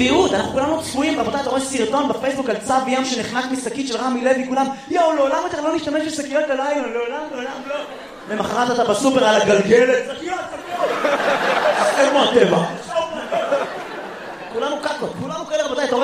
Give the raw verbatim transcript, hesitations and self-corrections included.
צביעות, אנחנו כולנו צפויים, רבותיי, אתה רואה סרטון בפייסבוק על צב ים שנחנק משקית של רמי לוי, כולם, יאו, לעולם אתה לא נשתמש בשקיות הלילה, לעולם, לעולם, לא. למחרת אתה בסופר על הגלגלת, שקיות, שקיות. איפה הטבע?